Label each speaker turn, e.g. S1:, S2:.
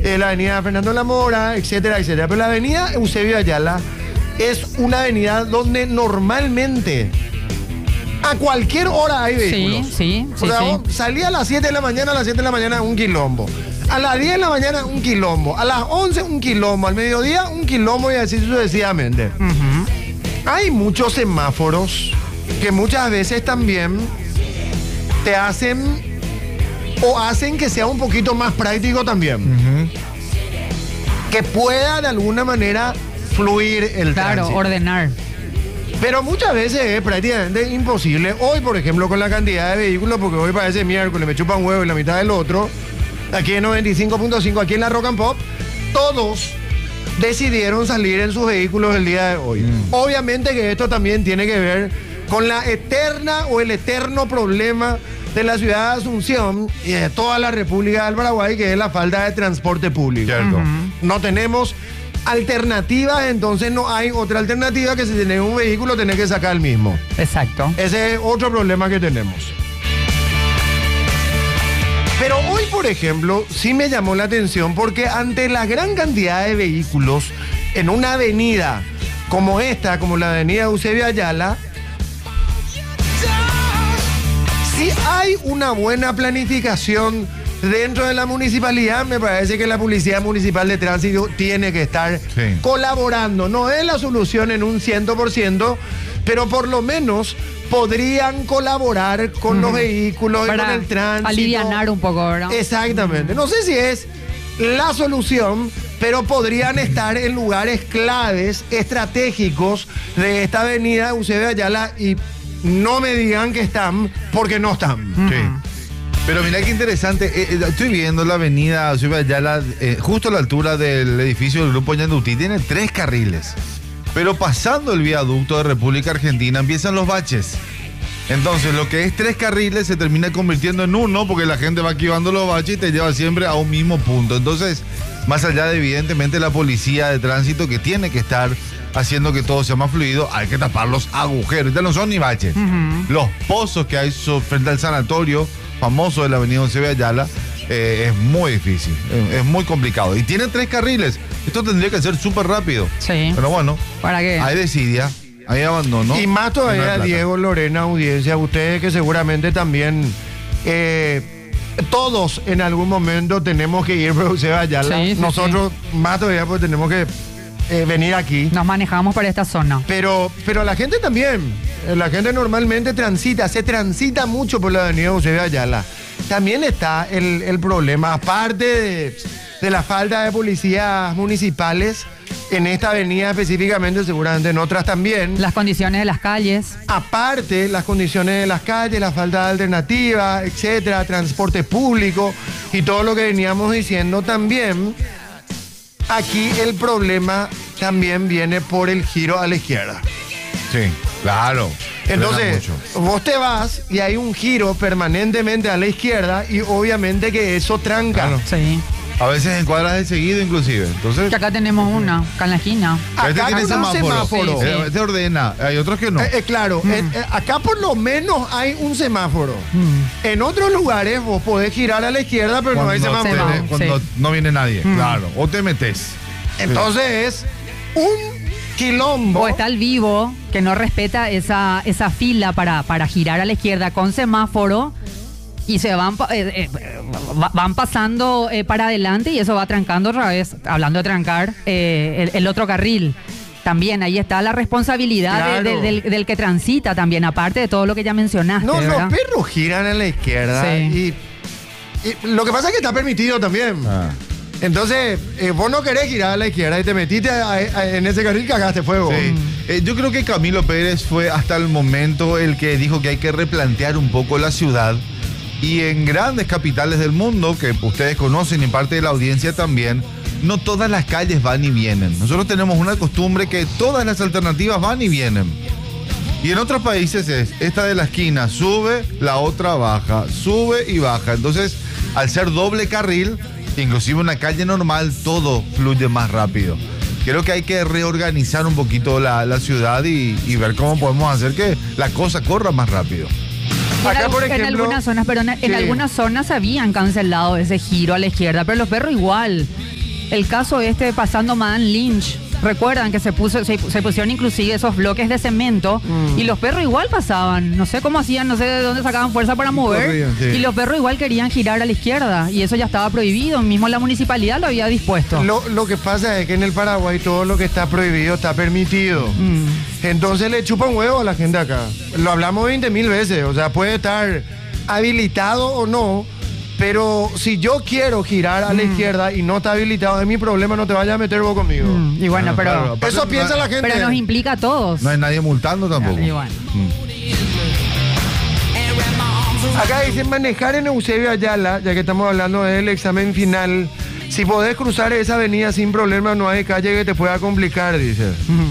S1: la avenida Fernando La Mora, etcétera, etcétera. Pero la avenida Eusebio Ayala es una avenida donde normalmente a cualquier hora hay vehículos.
S2: Sí.
S1: O sea, vos salí a las 7 de la mañana, a las 7 de la mañana un quilombo. A las 10 de la mañana un quilombo. A las 11 un quilombo. Al mediodía un quilombo y así sucesivamente. Hay muchos semáforos que muchas veces también te hacen o hacen que sea un poquito más práctico también. Que pueda de alguna manera fluir el tránsito.
S2: Ordenar.
S1: Pero muchas veces es prácticamente imposible. Hoy, por ejemplo, con la cantidad de vehículos, porque hoy parece miércoles, me chupan huevo y la mitad del otro, aquí en 95.5, aquí en la Rock and Pop, todos decidieron salir en sus vehículos el día de hoy. Obviamente que esto también tiene que ver con la eterna o el eterno problema de la ciudad de Asunción y de toda la República del Paraguay, que es la falta de transporte público.
S3: Cierto.
S1: No tenemos alternativas, entonces no hay otra alternativa que si tenés un vehículo tenés que sacar el mismo.
S2: Exacto.
S1: Ese es otro problema que tenemos. Pero hoy, por ejemplo, sí me llamó la atención porque ante la gran cantidad de vehículos en una avenida como esta, como la avenida Eusebio Ayala, si hay una buena planificación dentro de la municipalidad, me parece que la Policía Municipal de Tránsito tiene que estar colaborando. No es la solución en un 100%, pero por lo menos podrían colaborar con los vehículos y con el tránsito.
S2: Alivianar un poco, ¿verdad?
S1: Exactamente. No sé si es la solución, pero podrían estar en lugares claves, estratégicos de esta avenida Eusebio Ayala y no me digan que están, porque no están.
S3: Pero mira qué interesante, estoy viendo la avenida Eusebio Ayala, justo a la altura del edificio del Grupo Ñandutí, tiene 3 carriles. Pero pasando el viaducto de República Argentina empiezan los baches. Entonces lo que es 3 carriles se termina convirtiendo en 1 porque la gente va esquivando los baches y te lleva siempre a un mismo punto. Entonces, más allá de evidentemente la policía de tránsito que tiene que estar haciendo que todo sea más fluido, hay que tapar los agujeros. Ya no son ni baches. Los pozos que hay frente al sanatorio famoso de la avenida Eusebio Ayala, es muy difícil, es muy complicado. Y tiene 3 carriles. Esto tendría que ser súper rápido.
S2: Sí.
S3: Pero bueno,
S2: ¿para qué?
S3: hay desidia, hay abandono.
S1: Y más todavía, Diego, Lorena, audiencia, ustedes que seguramente también todos en algún momento tenemos que ir por Eusebio Ayala. Nosotros más todavía pues tenemos que venir aquí.
S2: Nos manejamos por esta zona.
S1: Pero la gente también, la gente normalmente se transita mucho por la avenida Eusebio Ayala. También está el problema, aparte de la falta de policías municipales en esta avenida específicamente, seguramente en otras también.
S2: Las condiciones de las calles.
S1: Aparte, las condiciones de las calles, la falta de alternativas, etcétera, transporte público y todo lo que veníamos diciendo también. Aquí el problema también viene por el giro a la izquierda.
S3: Sí, claro.
S1: Entonces, vos te vas y hay un giro permanentemente a la izquierda y obviamente que eso tranca.
S3: Claro.
S2: Sí.
S3: A veces en cuadras de seguido inclusive. Entonces,
S2: Que acá tenemos una, acá en la esquina.
S1: Acá
S3: tiene
S1: con un semáforo.
S3: Este ordena, hay otros que no.
S1: Claro, acá por lo menos hay un semáforo. En otros lugares vos podés girar a la izquierda, pero no hay semáforo.
S3: Cuando no viene nadie, claro. O te metes.
S1: Entonces es un quilombo.
S2: O está el vivo, que no respeta esa fila para girar a la izquierda con semáforo y se van pasando para adelante y eso va trancando otra vez, hablando de trancar, el otro carril. También ahí está la responsabilidad del que transita también, aparte de todo lo que ya mencionaste.
S1: No,
S2: ¿verdad?
S1: los perros giran a la izquierda y lo que pasa es que está permitido también. Entonces, vos no querés girar a la izquierda y te metiste en ese carril, cagaste fuego.
S3: Sí. Yo creo que Camilo Pérez fue hasta el momento el que dijo que hay que replantear un poco la ciudad. Y en grandes capitales del mundo, que ustedes conocen y parte de la audiencia también, no todas las calles van y vienen. Nosotros tenemos una costumbre que todas las alternativas van y vienen. Y en otros países es, esta de la esquina sube, la otra baja, sube y baja. Entonces, al ser doble carril, inclusive una calle normal, todo fluye más rápido. Creo que hay que reorganizar un poquito la ciudad y ver cómo podemos hacer que la cosa corra más rápido.
S1: Acá, por ejemplo,
S2: en algunas zonas, en algunas zonas habían cancelado ese giro a la izquierda, pero los perros igual el caso pasando Madame Lynch. Recuerdan que se pusieron inclusive esos bloques de cemento y los perros igual pasaban. No sé cómo hacían, no sé de dónde sacaban fuerza para mover.
S1: Corrían, sí.
S2: Y los perros igual querían girar a la izquierda y eso ya estaba prohibido. Mismo la municipalidad lo había dispuesto.
S1: Lo que pasa es que en el Paraguay todo lo que está prohibido está permitido. Entonces le chupa un huevo a la gente acá. Lo hablamos 20.000 veces. O sea, puede estar habilitado o no. Pero si yo quiero girar a la izquierda y no está habilitado, es mi problema, no te vayas a meter vos conmigo.
S2: Y bueno, pero
S1: eso piensa la gente.
S2: pero nos implica a todos.
S3: No hay nadie multando tampoco.
S2: Y bueno.
S1: Acá dicen manejar en Eusebio Ayala, ya que estamos hablando del examen final. Si podés cruzar esa avenida sin problema, no hay calle que te pueda complicar, dice.